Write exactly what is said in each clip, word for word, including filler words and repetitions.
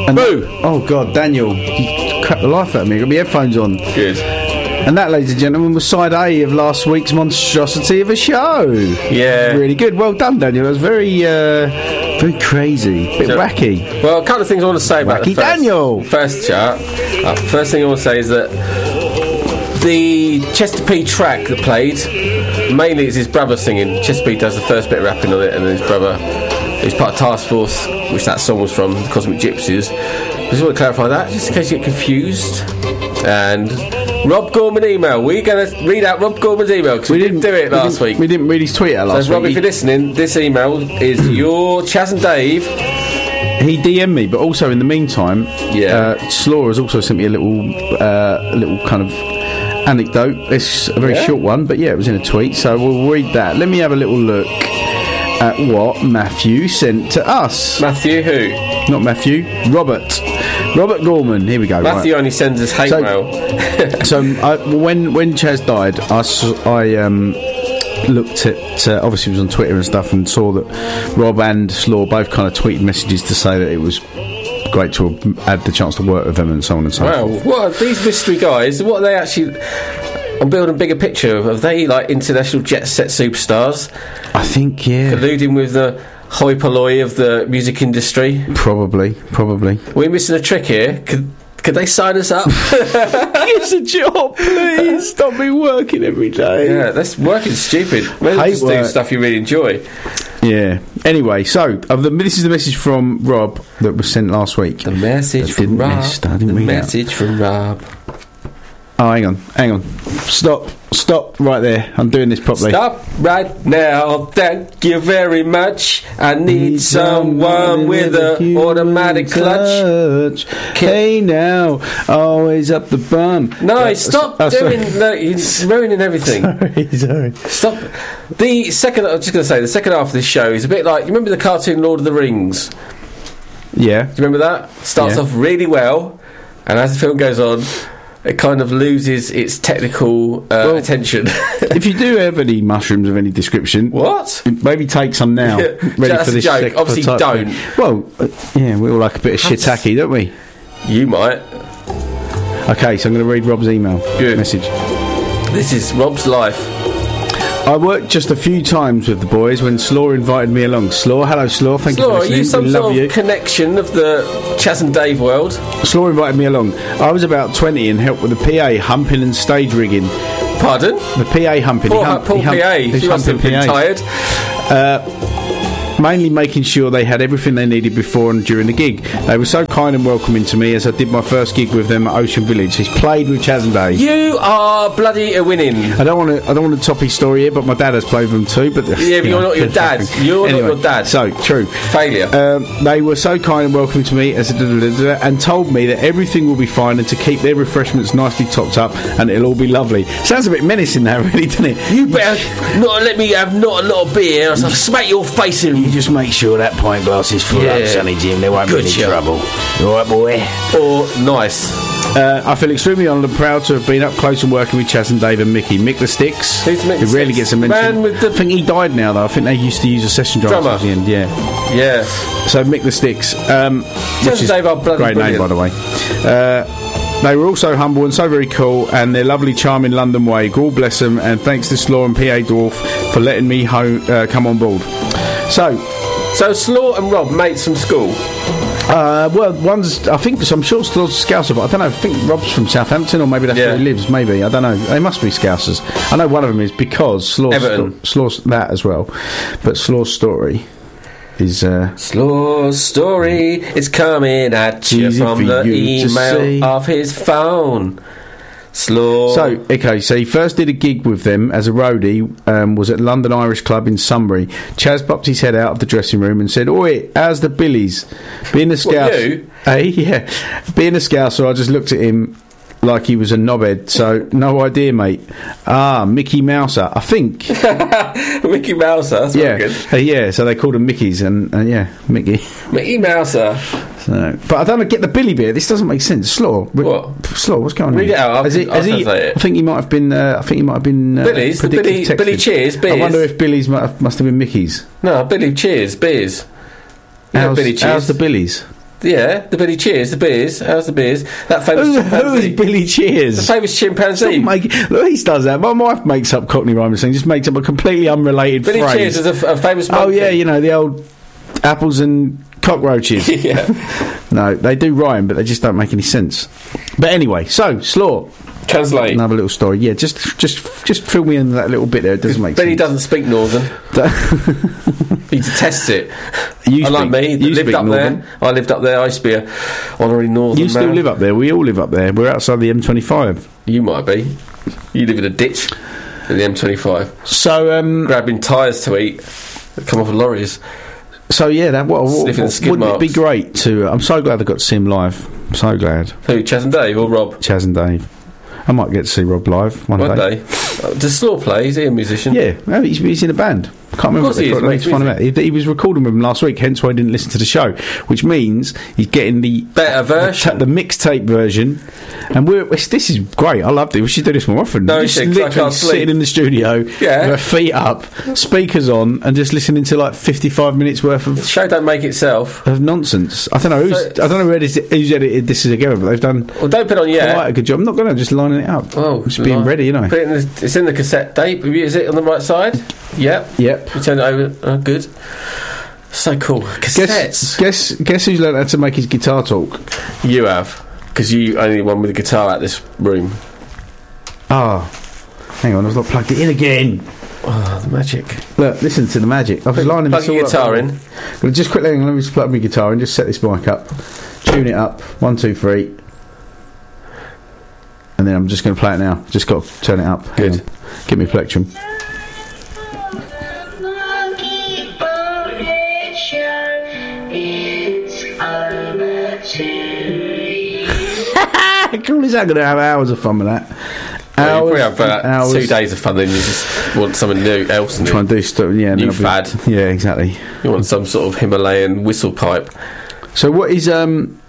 And Boo! That, oh, God, Daniel, you cracked the life out of me. I've got my headphones on. Good. And that, ladies and gentlemen, was side A of last week's monstrosity of a show. Yeah. Really good. Well done, Daniel. That was very, uh, very crazy. A bit So, wacky. Well, a couple of things I want to say about Wacky the first, Daniel. first chart. Uh, first thing I want to say is that the Chester P track that played, mainly it's his brother singing. Chester P does the first bit of rapping on it, and then his brother, who's part of Task Force, which that song was from, the Cosmic Gypsies. I just want to clarify that, just in case you get confused. And Rob Gorman email. We're going to read out Rob Gorman's email because we, we didn't do it we last week. We didn't read his tweet out last so, Rob, week. if you're listening, this email is your Chaz and Dave. He D M'd me, but also in the meantime, yeah. uh, Slaw has also sent me a little, uh, a little kind of anecdote. It's a very yeah. short one, but yeah, it was in a tweet, so we'll read that. Let me have a little look at what Matthew sent to us. Matthew who? Not Matthew, Robert. Robert Gorman. Here we go. Matthew right. only sends us hate so, mail. so I, when when Chaz died, I, I um, looked at uh, obviously it was on Twitter and stuff, and saw that Rob and Slaw both kind of tweeted messages to say that it was great to have had the chance to work with them and so on and so wow, forth. what are these mystery guys? What are they actually? I'm building a bigger picture of. Are they like international jet set superstars? I think yeah, colluding with the hoi polloi of the music industry. Probably, probably. We're missing a trick here. Could could they sign us up? It's a job, please. Stop me working every day. Yeah, that's working stupid. Maybe just do stuff you really enjoy. Yeah. Anyway, so of the, this is the message from Rob that was sent last week. The message from Rob. Miss, the message from Rob. Oh, hang on, hang on. Stop, stop right there. I'm doing this properly. Stop right now. Thank you very much. I need, need someone with an automatic clutch. Hey now, always up the bum. No, uh, stop oh, doing. No, you're ruining everything. Sorry, sorry. Stop. The second. I was just going to say the second half of this show is a bit like you remember the cartoon Lord of the Rings. Yeah. Do you remember that? Starts yeah. off really well, and as the film goes on, it kind of loses its technical uh, well, attention. If you do have any mushrooms of any description, what? Maybe take some now. Yeah, ready that's for this a joke. sec- Obviously, type don't. Thing. Well, uh, yeah, we all like a bit of shiitake, don't we? You might. Okay, so I'm going to read Rob's email. Good message. This is Rob's life. I worked just a few times with the boys when Slaw invited me along. Slaw, hello Slaw, thank Slaw, you for listening. are you some we sort love of you. connection of the Chaz and Dave world? Slaw invited me along. I was about twenty and helped with the P A humping and stage rigging. Pardon? The P A humping. Poor, he hump, poor he hump, P A. She must have been tired. Uh, mainly making sure they had everything they needed before and during the gig. They were so kind and welcoming to me as I did my first gig with them at Ocean Village. He's played with Chaz and Dave. You are bloody a winning. I don't want to. I don't want to top his story here, but my dad has played with them too. But yeah, but you you're know, not your dad. You're anyway, not your dad. So true. Failure. Um, they were so kind and welcoming to me as a da, da, da, da, and told me that everything will be fine and to keep their refreshments nicely topped up and it'll all be lovely. Sounds a bit menacing now, really, doesn't it? You better not let me have not a lot of beer, or I'll smack your face in. You just make sure that pint glass is full yeah. up, Sonny Jim. There won't Good be any job. trouble. You all right, boy? Or nice. Uh, I feel extremely honoured and proud to have been up close and working with Chaz and Dave and Mickey. Mick the Sticks. Who's Mick Who the rarely Sticks? gets a mention. Man with the I think he died now, though. I think they used to use a session drummer Drummer. at the end. Yeah. Yeah. So Mick the Sticks. Um, Chaz which is and Dave are bloody great brilliant. name, by the way. Uh, They were also humble and so very cool, and their lovely, charming London way. God bless them, and thanks to Slaw and P A Dwarf for letting me home, uh, come on board. So, so Slaw and Rob mates from school. Uh, well, one's I think so I'm sure Slaw's Scouser, but I don't know. I think Rob's from Southampton, or maybe that's yeah. where he lives. Maybe I don't know. They must be Scousers. I know one of them is because Slaw's, Everton. Slaw's that as well, but Slaw's story is uh, Slaw's story is coming at you easy from for the you to see. email of his phone. Slaw. So, okay, so he first did a gig with them as a roadie, um, was at London Irish Club in Sunbury. Chaz popped his head out of the dressing room and said, "Oi, how's the Billies?" Being a scout, What, you? Hey, yeah, being a scouser, I just looked at him like he was a knobhead, so no idea, mate. Ah, Mickey Mouser, I think. Mickey Mouser, that's yeah, good. uh, yeah. So they called him Mickeys, and uh, yeah, Mickey. Mickey Mouser. So, but I don't get the Billy bit. This doesn't make sense. Slaw, what? Slaw, what's going on? Read it out. I'll, has he, I'll has he, translate it. I think he might have been. Uh, I think he might have been. Uh, Billy's, the Billy, predictive Billy texting. Cheers, beers. I wonder if Billy's might have, must have been Mickey's. No, Billy Cheers, beers. You know How's, Billy Cheers. how's the Billies? Yeah, the Billy Cheers, the beers. How's the beers? That famous Who, chimpanzee. who's Billy Cheers? The famous chimpanzee. Make, look, he does that. My wife makes up Cockney rhyming thing, just makes up a completely unrelated Billy phrase. Cheers is a, a famous monkey. Oh yeah, you know the old apples and cockroaches. Yeah. No, they do rhyme, but they just don't make any sense. But anyway, so Slaw. Translate. Another little story. Yeah, just just just fill me in that little bit there. It doesn't make Billy sense. doesn't speak Northern. He detests it. You Unlike speak- me, that you lived speak up Northern. there. I lived up there. I used to be a honorary Northern You still man. live up there. We all live up there. We're outside the M twenty-five. You might be. You live in a ditch in the M twenty-five, So um, grabbing tyres to eat that come off of lorries. so yeah, that what, what, Sniffing the skid wouldn't it be marks. great to? Uh, I'm so glad I got to see him live. I'm so glad, Who, Chaz and Dave or Rob? Chaz and Dave. I might get to see Rob live one, One day. day. Uh, does Slaw play? Is he a musician? Yeah, no, he's, he's in a band. Can't remember. course what he they is, call it. makes Let's find him out. He, he was recording with him last week, hence why I didn't listen to the show. Which means he's getting the Better version. the, the mixtape version, and we're it's, this is great. I loved it. We should do this more often. No, just you should, 'cause I literally can't sleep. sitting in the studio, Yeah. with our feet up, speakers on, and just listening to like fifty-five minutes worth The of. show don't make itself. Of nonsense. I don't know who's. So- I don't know who, this, who's edited this together, but they've done Well, don't put it on yet. quite a good job. I'm not going to just lining it up. Oh, just being line. ready, you know. Put it in the, it's in the cassette tape. Have you- Is it on the right side? Yep. Yep. You turn it over. Oh, good. So cool. Cassettes. Guess, guess, guess who's learned how to make his guitar talk? You have. Because you only one with a guitar out this room. Ah, hang on, I've not plugged it in again. Oh, the magic. Look, listen to the magic. I was lining Plug this your all guitar up. in. Well, just quickly, hang on, let me just plug my guitar in. Just set this mic up, tune it up. One, two, three, and then I'm just going to play it now. Just got to turn it up. Hang Good. on. Get me plectrum. Cool is that? Going to have hours of fun with that. Well, Hours, you probably have about hours. two days of fun, then you just want something new, else new. Try and do stuff. Yeah, and New then I'll be- fad. Yeah, exactly. You want some sort of Himalayan whistle pipe. So what is um,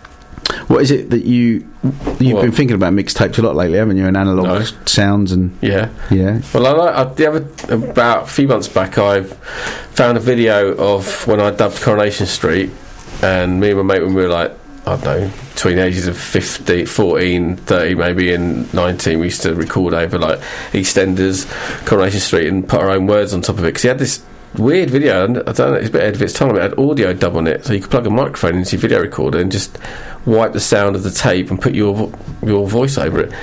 what is it that you you've What? been thinking about mixtapes a lot lately, haven't you? And analog No. sounds and Yeah. yeah. Well, I, like- I, the other about a few months back, I found a video of when I dubbed Coronation Street, and me and my mate, when we were like, I don't know, between the ages of fifteen, fourteen, thirty, maybe, and nineteen, we used to record over like EastEnders, Coronation Street, and put our own words on top of it. Because he had this weird video, and I don't know, it's a bit ahead of its time. It had audio dub on it, so you could plug a microphone into your video recorder and just wipe the sound of the tape and put your vo- your voice over it.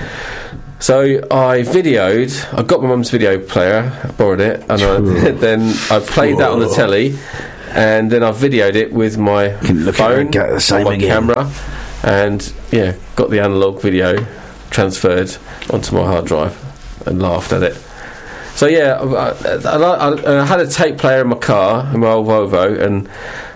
So I videoed. I got my mum's video player, I borrowed it, and I, then I played that on the telly, and then I videoed it with my Can look at it phone, and go the same on my again. camera, and yeah, got the analog video transferred onto my hard drive and laughed at it. So yeah, I, I, I, I had a tape player in my car, in my old Volvo, and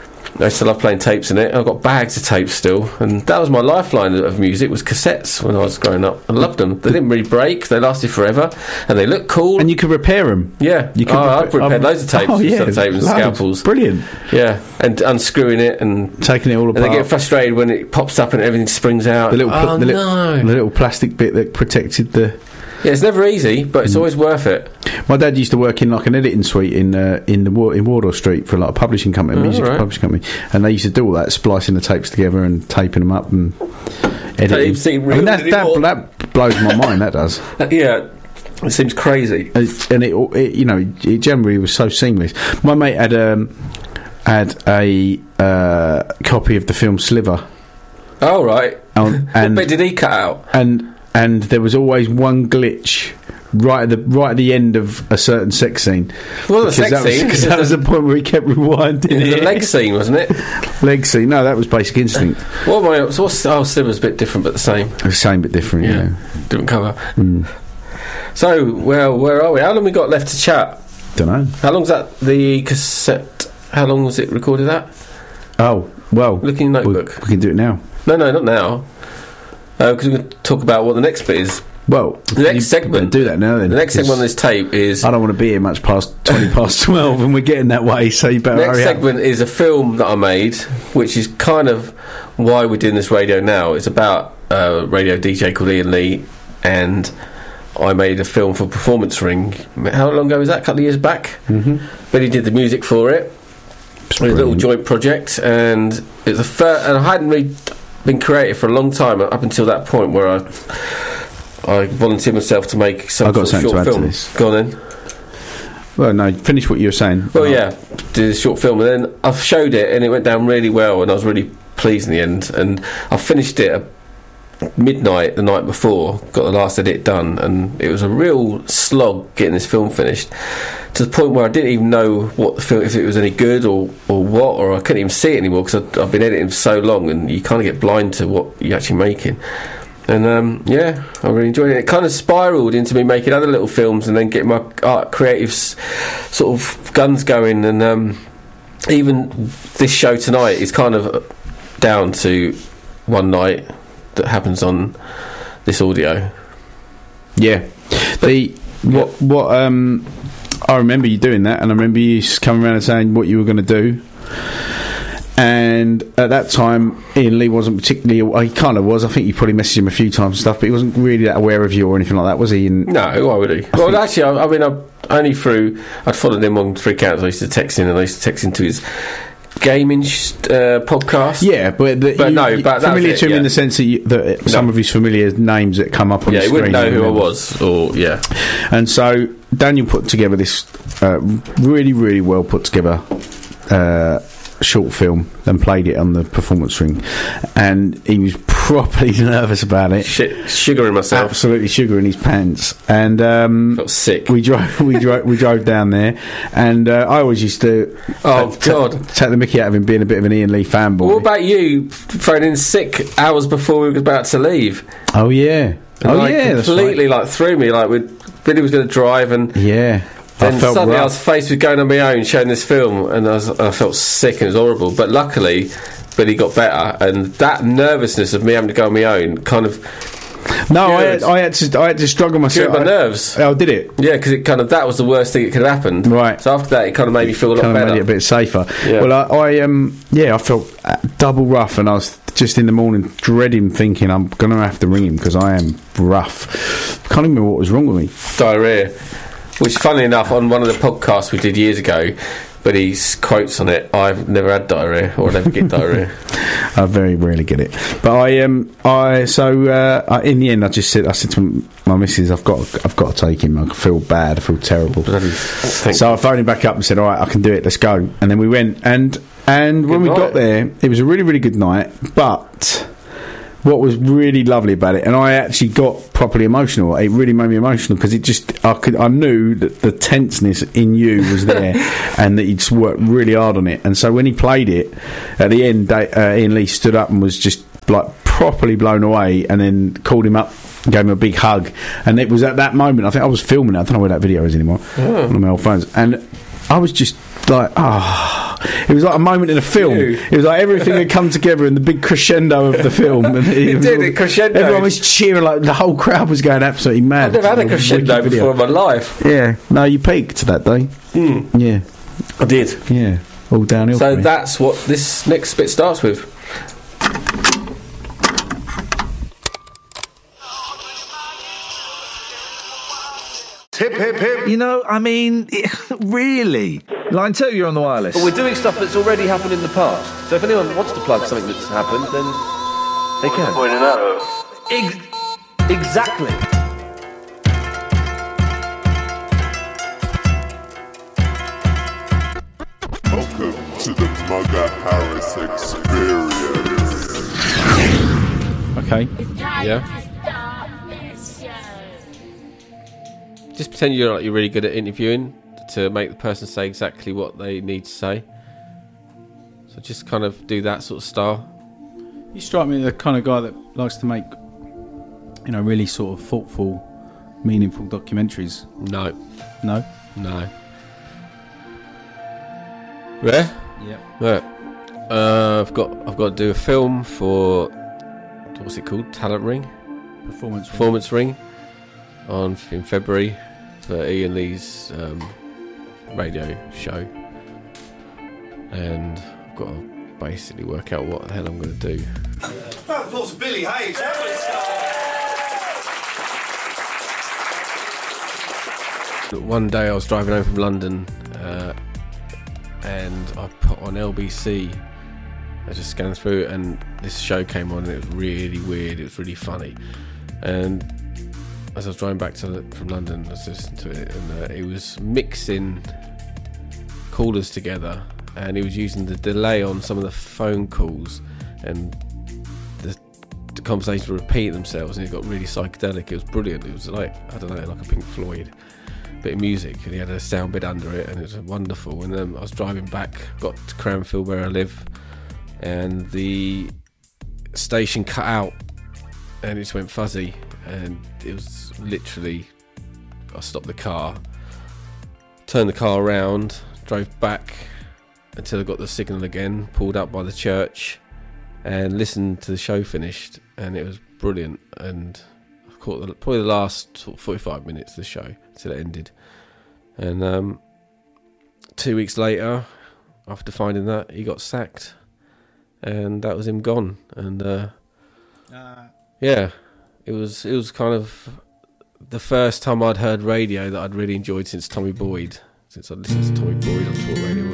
I still love playing tapes in it. I've got bags of tapes still, and that was my lifeline of music, was cassettes when I was growing up. I loved them. They didn't really break, they lasted forever, and they looked cool. And you could repair them. yeah, You could oh, I've repair- repaired um, loads of tapes oh, with yeah, some tape and loads. scalpels. Brilliant. Yeah, and unscrewing it and Taking it all and they apart. get frustrated when it pops up and everything springs out. the little, pl- oh the, li- no! the little plastic bit that protected the. Yeah, it's never easy, but it's always worth it. My dad used to work in like an editing suite in uh, in the Wa- in Wardour Street for like a publishing company, a Oh, music right. publishing company, and they used to do all that, splicing the tapes together and taping them up and editing. Tapes seem I mean, real that, that anymore. that blows my mind. That does. Yeah, it seems crazy. Uh, and it, it you know it generally was so seamless. My mate had um had a uh, copy of the film Sliver, Oh right. and What and, bit did he cut out? and and there was always one glitch right at the right at the end of a certain sex scene. Well, the Because sex that was, scene. because that was the point where he kept rewinding It was it. a leg scene, wasn't it? Leg scene. No, that was Basic Instinct. What am I? So what's, oh, Sliver's a bit different, but the same. The same but different. Yeah. Yeah. Different cover. Mm. So, well, where are we? How long we got left to chat? Don't know. How long's that? The cassette. How long was it recorded at? Oh well. Look in your we, notebook. we can do it now. No, no, not now. Because we're going to talk about what the next bit is. Well, The next you segment- better do that now. Then The next because segment on this tape is. I don't want to be here much past twenty past twelve, and we're getting that way. So you better The next hurry up. segment is a film that I made, which is kind of why we're doing this radio now. It's about a radio D J called Ian Lee, and I made a film for Performance Ring. How long ago was that? A couple of years back. Mm-hmm. But he did the music for it, a little joint project, and it was the first, and I hadn't really been creative for a long time up until that point where I I volunteered myself to make some I've got sort of short something to add film. to this. Go on then. Well, no, finish what you were saying. Well, yeah, did a short film, and then I showed it, and it went down really well, and I was really pleased in the end. And I finished it at midnight the night before, got the last edit done, and it was a real slog getting this film finished, to the point where I didn't even know what the film, if it was any good or, or what, or I couldn't even see it anymore because I've been editing for so long, and you kind of get blind to what you're actually making. And um, yeah, I really enjoyed it. It kind of spiralled into me making other little films and then getting my art creative s- sort of guns going. And um, even this show tonight is kind of down to one night that happens on this audio. Yeah. The what what um I remember you doing that, and I remember you coming around and saying what you were going to do. And at that time, Ian Lee wasn't particularly. Well, he kind of was. I think you probably messaged him a few times and stuff, but he wasn't really that aware of you or anything like that, was he? And no, why would he? I well, actually, I, I mean, I only through. I'd followed him on three accounts. I used to text him, and I used to text into his gaming sh- uh, podcast. Yeah, but, the, but you, no, but familiar it, to him yeah. in the sense that, you, that some no. of his familiar names that come up on yeah, the he screen. wouldn't know who I was, or yeah. And so Daniel put together this uh, really, really well put together Uh, short film and played it on the performance ring, and he was properly nervous about it. Shit, sugaring myself, absolutely sugaring his pants, and um, felt sick. We drove, we drove, we drove down there, and uh, I always used to, oh t- god, t- take the mickey out of him being a bit of an Ian Lee fanboy. What about you throwing in sick hours before we were about to leave? Oh yeah, and oh like yeah, completely right. like threw me. Like we, Billy was going to drive, and yeah. Then I felt suddenly rough. I was faced with going on my own, showing this film, and I, was, I felt sick and it was horrible. But luckily, Billy got better, and that nervousness of me having to go on my own kind of. No, I had, I had to. I had to struggle myself. My nerves. Oh, did it? Yeah, because it kind of that was the worst thing that could have happened. Right. So after that, it kind of made me feel a lot kind better. Of made it a bit safer. Yeah. Well, I, I um, yeah, I felt uh, double rough, and I was just in the morning dreading, thinking I'm going to have to ring him because I am rough. Can't even remember what was wrong with me. Diarrhea. Which, funnily enough, on one of the podcasts we did years ago, but he quotes on it, I've never had diarrhea, or never get diarrhea. I very rarely get it. But I, um, I so uh, I, in the end, I just said, I said to my missus, I've got, I've got to take him. I feel bad. I feel terrible. So I phoned him back up and said, all right, I can do it. Let's go. And then we went, and and good when we night. got there, it was a really, really good night. But what was really lovely about it, and I actually got properly emotional. It really made me emotional because it just, I could, I knew that the tenseness in you was there, and that he'd just worked really hard on it. And so when he played it at the end, uh, Ian Lee stood up and was just like properly blown away, and then called him up, gave him a big hug, and it was at that moment. I think I was filming it. I don't know where that video is anymore. Oh. On my old phones, and I was just like, ah. Oh. It was like a moment in a film. You. It was like everything had come together in the big crescendo of the film. And it, It did, it crescendoed. Everyone was cheering, like the whole crowd was going absolutely mad. I've never had a crescendo before in my life. Yeah, no, you peaked that day. Mm. Yeah, I did. yeah, all downhill. So for me. that's what this next bit starts with. Hip, hip, hip. You know, I mean, really. Line two, you're on the wireless. But we're doing stuff that's already happened in the past. So if anyone wants to plug something that's happened, then they can. Pointing out. Ex- exactly. Welcome to the Mugger Harris Experience. Okay. Yeah. Just pretend you're like you're really good at interviewing to make the person say exactly what they need to say. So just kind of do that sort of style. You strike me as the kind of guy that likes to make, you know, really sort of thoughtful, meaningful documentaries. No, No? no. Yeah. Yeah. Yeah. Uh, I've got I've got to do a film for what's it called? Talent Ring, Performance. Performance Ring, on in February for Ian Lee's um, radio show, and I've got to basically work out what the hell I'm going to do. Round of applause for Billy Hayes. One day I was driving home from London, uh, and I put on L B C. I just scanned through it, and this show came on, and it was really weird. It was really funny, and as I was driving back to from London, I was listening to it, and uh, it was mixing callers together, and he was using the delay on some of the phone calls, and the, the conversations would repeat themselves, and it got really psychedelic. It was brilliant. It was like, I don't know, like a Pink Floyd bit of music, and he had a sound bit under it, and it was wonderful. And then I was driving back, got to Cranfield where I live, and the station cut out, and it just went fuzzy, and it was literally, I stopped the car, turned the car around, drove back until I got the signal again, pulled up by the church, and listened to the show finished, and it was brilliant. And I caught the, probably the last sort of forty-five minutes of the show until it ended. And um, two weeks later, after finding that, he got sacked, and that was him gone. And uh, uh. yeah, it was it was kind of the first time I'd heard radio that I'd really enjoyed since Tommy Boyd, since I listened to Tommy Boyd on Talk Radio.